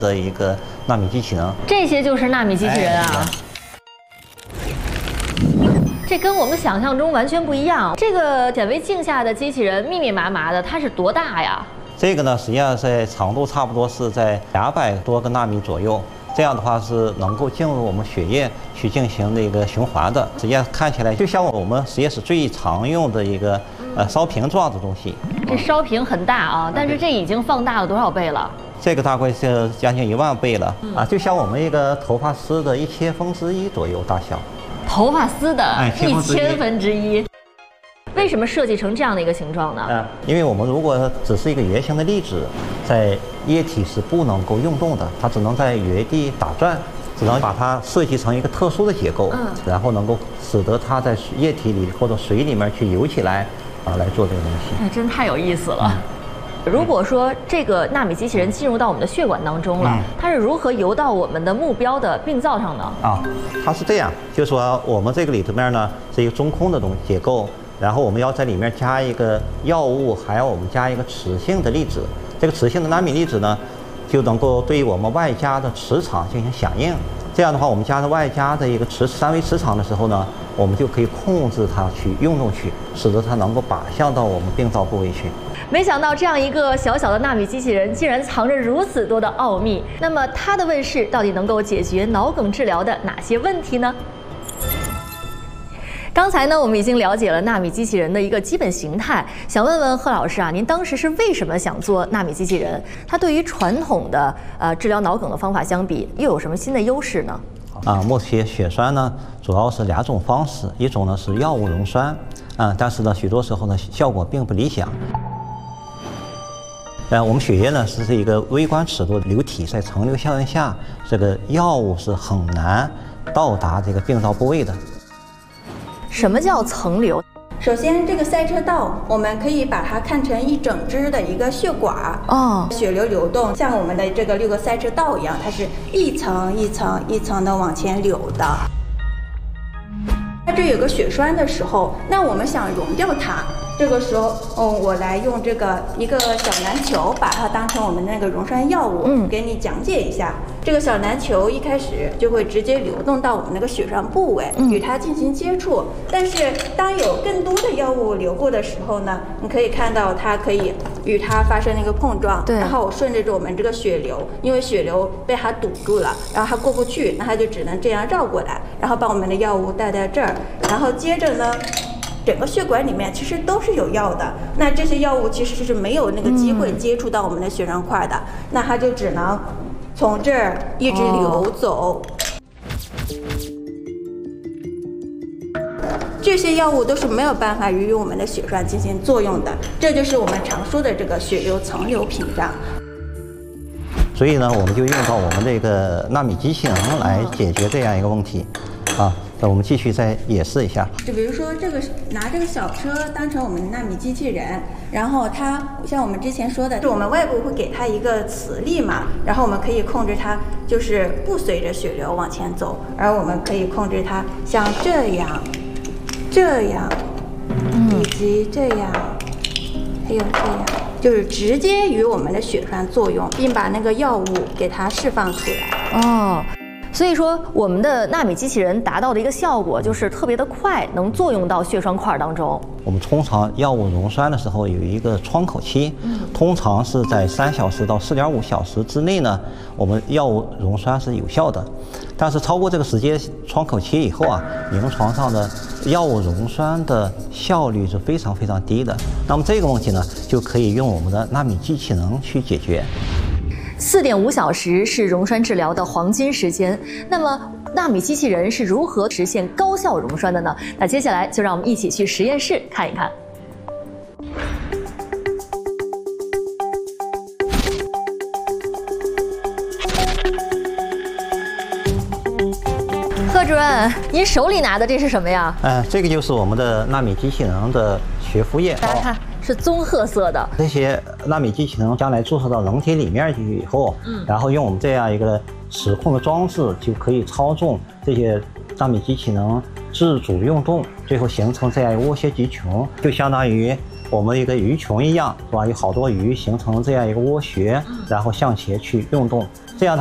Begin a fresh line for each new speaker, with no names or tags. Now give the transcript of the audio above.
的一个纳米机器人。
这些就是纳米机器人啊。这跟我们想象中完全不一样。这个显微镜下的机器人密密麻麻的，它是多大呀？
这个呢，实际上在长度差不多是在200多个纳米左右。这样的话是能够进入我们血液去进行那个循环的。实际上看起来就像我们实验室最常用的一个烧瓶状的东西。
这烧瓶很大啊，但是这已经放大了多少倍了？
这个大概是将近1万倍了啊，就像我们一个头发丝的1/1000左右大小。
头发丝的1/1000。为什么设计成这样的一个形状呢？
因为我们如果只是一个圆形的粒子，在液体是不能够运动的，它只能在原地打转，只能把它设计成一个特殊的结构，然后能够使得它在液体里或者水里面去游起来，来做这个东西。
哎，真太有意思了。如果说这个纳米机器人进入到我们的血管当中了，它是如何游到我们的目标的病灶上呢？
它是这样，就是说我们这个里头面呢是一个中空的结构。然后我们要在里面加一个药物，还要我们加一个磁性的粒子。这个磁性的纳米粒子呢，就能够对我们外加的磁场进行响应。这样的话，我们加上外加的一个三维磁场的时候呢，我们就可以控制它去运动去，使得它能够靶向到我们病灶部位去。
没想到这样一个小小的纳米机器人，竟然藏着如此多的奥秘。那么它的问世到底能够解决脑梗治疗的哪些问题呢？刚才呢，我们已经了解了纳米机器人的一个基本形态。想问问贺老师啊，您当时是为什么想做纳米机器人？它对于传统的治疗脑梗的方法相比，又有什么新的优势呢？
目前血栓呢，主要是2种方式，一种呢是药物溶栓，但是呢许多时候呢效果并不理想。我们血液呢是一个微观尺度的流体，在层流效应下，这个药物是很难到达这个病灶部位的。
什么叫层流？
首先，这个赛车道我们可以把它看成一整支的一个血管血流流动像我们的这个6个赛车道一样，它是一层一层一层的往前流的。它这有个血栓的时候，那我们想溶掉它，这个时候，我来用一个小篮球，把它当成我们那个溶栓药物，给你讲解一下。这个小篮球一开始就会直接流动到我们那个血栓部位，与它进行接触。但是当有更多的药物流过的时候呢，你可以看到它可以与它发生一个碰撞，然后我顺着我们这个血流，因为血流被它堵住了，然后它过不去，那它就只能这样绕过来，然后把我们的药物带在这儿，然后接着呢。整个血管里面其实都是有药的，那这些药物其实是没有那个机会接触到我们的血栓块的，那它就只能从这儿一直流走。这些药物都是没有办法与我们的血栓进行作用的，这就是我们常说的这个血流层流屏障。
所以呢，我们就用到我们这个纳米机器人来解决这样一个问题那我们继续再演示一下。
就比如说拿这个小车当成我们的纳米机器人，然后它像我们之前说的，我们外部会给它一个磁力嘛，然后我们可以控制它，就是不随着血流往前走，而我们可以控制它像这样，以及这样，还有这样，就是直接与我们的血栓作用，并把那个药物给它释放出来。
所以说，我们的纳米机器人达到的一个效果就是特别的快，能作用到血栓块当中。
我们通常药物溶栓的时候有一个窗口期，通常是在3小时到4.5小时之内呢，我们药物溶栓是有效的。但是超过这个时间窗口期以后临床上的药物溶栓的效率是非常非常低的。那么这个问题呢，就可以用我们的纳米机器人去解决。
4.5小时是溶栓治疗的黄金时间。那么，纳米机器人是如何实现高效溶栓的呢？那接下来就让我们一起去实验室看一看。贺主任，您手里拿的这是什么呀？
这个就是我们的纳米机器人的血浮液。
大家看。是棕褐色的。
这些纳米机器人将来注射到人体里面去以后，然后用我们这样一个齿控的装置，就可以操纵这些纳米机器人自主运动，最后形成这样一个涡旋集群，就相当于我们一个鱼群一样，是吧？有好多鱼形成这样一个涡旋，然后向前去运动，